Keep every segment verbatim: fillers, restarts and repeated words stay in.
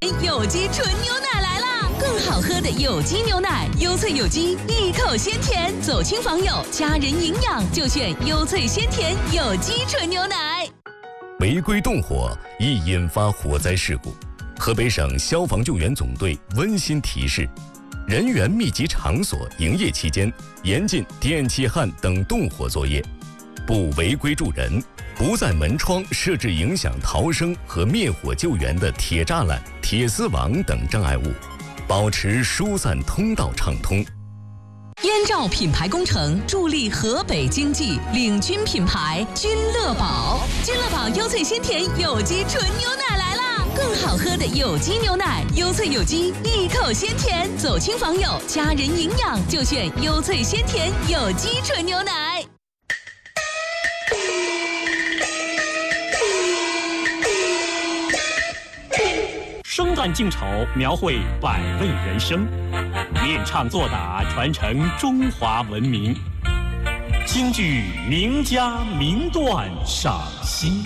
有机纯牛奶来啦！更好喝的有机牛奶，优萃有机，一口鲜甜，走亲访友，家人营养就选优萃鲜甜有机纯牛奶。 违规动火易引发火灾事故，河北省消防救援总队温馨提示：人员密集场所营业期间，严禁电气焊等动火作业，不违规助人，不在门窗设置影响逃生和灭火救援的铁栅栏、铁丝网等障碍物，保持疏散通道畅通。 燕赵品牌工程助力河北经济，领军品牌君乐宝。君乐宝优萃鲜甜有机纯牛奶来啦！更好喝的有机牛奶，优萃有机，一口鲜甜，走亲访友，家人营养就选优萃鲜甜有机纯牛奶。 生旦净丑，描绘百味人生；练唱作打，传承中华文明。京剧名家名段赏析。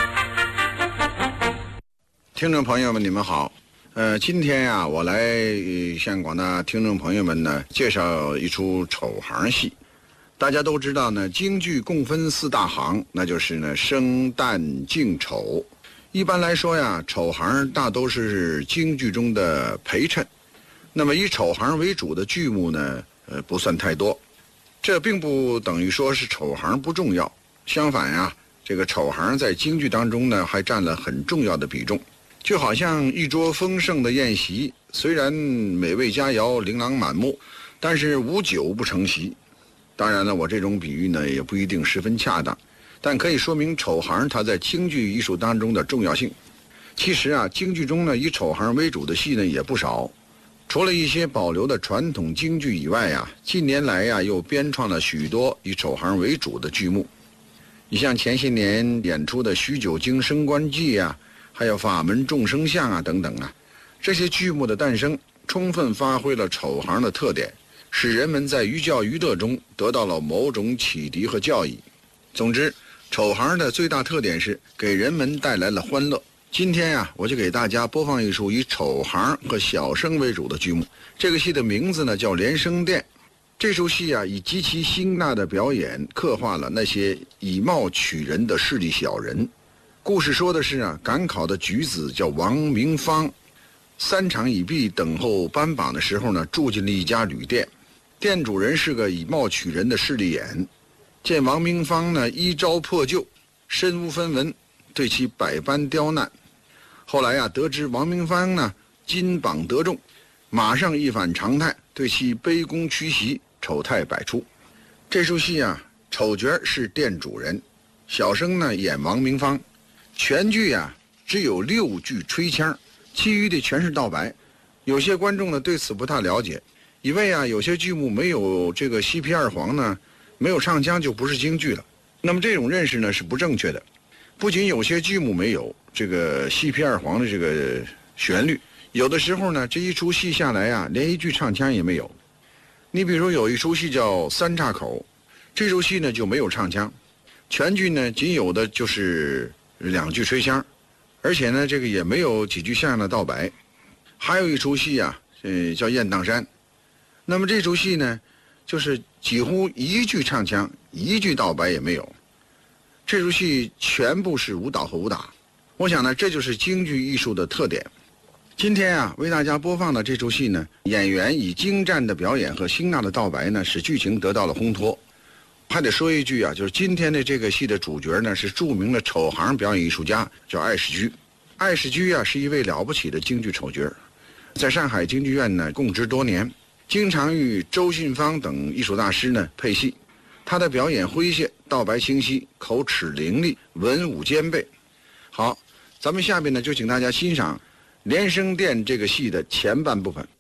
听众朋友们，你们好。呃，今天呀、啊，我来、呃、向广大听众朋友们呢介绍一出丑行戏。大家都知道呢，京剧共分四大行，那就是呢生、旦、净、丑。一般来说呀，丑行大都是京剧中的陪衬，那么以丑行为主的剧目呢，呃，不算太多。这并不等于说是丑行不重要，相反呀，这个丑行在京剧当中呢，还占了很重要的比重。就好像一桌丰盛的宴席，虽然美味佳肴琳琅满目，但是无酒不成席。当然了，我这种比喻呢，也不一定十分恰当。但可以说明丑行它在京剧艺术当中的重要性。其实啊，京剧中呢以丑行为主的戏呢也不少，除了一些保留的传统京剧以外呀，近年来呀又编创了许多以丑行为主的剧目。你像前些年演出的《许九经升官记》啊，还有《法门众生相》啊等等啊，这些剧目的诞生，充分发挥了丑行的特点，使人们在寓教于乐中得到了某种启迪和教益。总之，丑行的最大特点是给人们带来了欢乐。今天呀、啊，我就给大家播放一出以丑行和小生为主的剧目。这个戏的名字呢叫《连生殿》。这出戏啊，以极其辛辣的表演刻画了那些以貌取人的势利小人。故事说的是啊，赶考的举子叫王明芳，三场已毕，等候颁榜的时候呢，住进了一家旅店。店主人是个以貌取人的势利眼。见王明芳呢一朝破旧，身无分文，对其百般刁难。后来啊，得知王明芳呢金榜得中，马上一反常态，对其卑躬屈膝，丑态百出。这出戏啊，丑角是店主人，小生呢演王明芳。全剧啊只有六句吹腔，其余的全是道白。有些观众呢对此不太了解，以为啊有些剧目没有这个西皮二黄呢，没有唱腔就不是京剧了。那么这种认识呢是不正确的。不仅有些剧目没有这个西皮二黄的这个旋律，有的时候呢这一出戏下来啊，连一句唱腔也没有。你比如有一出戏叫《三岔口》，这出戏呢就没有唱腔，全剧呢仅有的就是两句吹腔，而且呢这个也没有几句相声的道白。还有一出戏啊，呃叫《雁荡山》，那么这出戏呢就是几乎一句唱腔一句道白也没有。这出戏全部是舞蹈和武打，我想呢这就是京剧艺术的特点。今天啊为大家播放的这出戏呢，演员以精湛的表演和辛辣的道白呢，使剧情得到了烘托。还得说一句啊，就是今天的这个戏的主角呢是著名的丑行表演艺术家，叫艾世居。艾世居啊是一位了不起的京剧丑角，在上海京剧院呢供职多年，经常与周信芳等艺术大师呢配戏。他的表演诙谐，道白清晰，口齿伶俐，文武兼备。好，咱们下边呢就请大家欣赏《连生殿》这个戏的前半部分。